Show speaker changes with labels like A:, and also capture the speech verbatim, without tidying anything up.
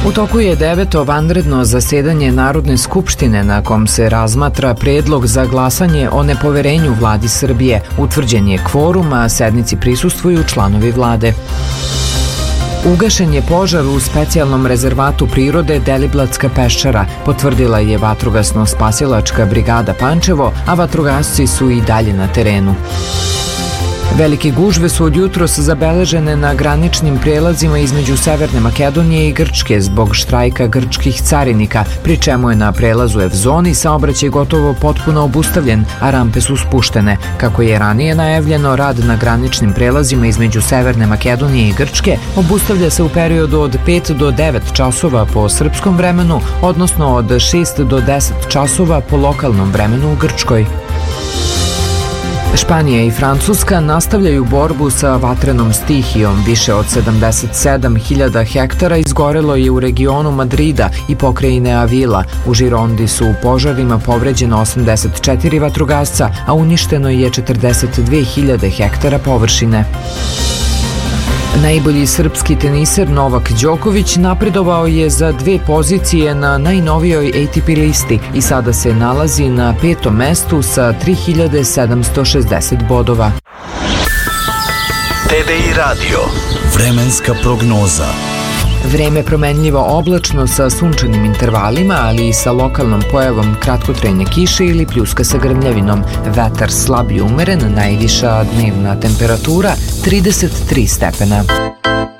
A: U toku je deveto vanredno zasedanje Narodne skupštine na kom se razmatra predlog za glasanje o nepoverenju vladi Srbije. Utvrđen je kvorum, a sednici prisustvuju članovi vlade. Ugašen je požar u specijalnom rezervatu prirode Deliblatska peščara, potvrdila je vatrogasno-spasilačka brigada Pančevo, a vatrogasci su i dalje na terenu. Velike gužve su od jutros zabeležene na graničnim prijelazima između Severne Makedonije i Grčke zbog štrajka grčkih carinika, pri čemu je na prelazu Evzoni saobraćaj gotovo potpuno obustavljen, a rampe su spuštene. Kako je ranije najavljeno, rad na graničnim prelazima između Severne Makedonije i Grčke obustavlja se u periodu od pet do devet časova po srpskom vremenu, odnosno od šest do deset časova po lokalnom vremenu u Grčkoj. Španija i Francuska nastavljaju borbu sa vatrenom stihijom. Više od sedamdeset sedam hiljada hektara izgorelo je u regionu Madrida i pokrajine Avila. U Žirondi su u požarima povređeno osamdeset četiri vatrogasca, a uništeno je četrdeset dve hiljade hektara površine. Najbolji srpski teniser Novak Đoković napredovao je za dve pozicije na najnovijoj A T P listi i sada se nalazi na petom mestu sa tri hiljade sedamsto šezdeset bodova.
B: T V I radio. Vremenska prognoza.
A: Vreme promenljivo oblačno sa sunčanim intervalima, ali i sa lokalnom pojavom kratkotrajne kiše ili pljuska sa grmljavinom. Vetar slab i umeren, najviša dnevna temperatura trideset tri stepena.